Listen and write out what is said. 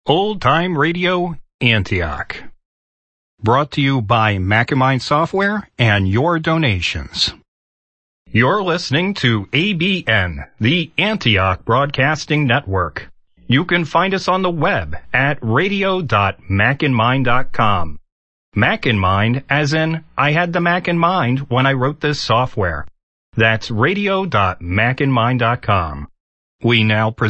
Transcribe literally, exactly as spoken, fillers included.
Old Time Radio Antioch. Brought to you by Mac and Mind Software and your donations. You're listening to A B N, the Antioch Broadcasting Network. You can find us on the web at radio dot mac and mind dot com. Mac in Mind as in, I had the Mac in mind when I wrote this software. That's radio dot mac and mind dot com. We now present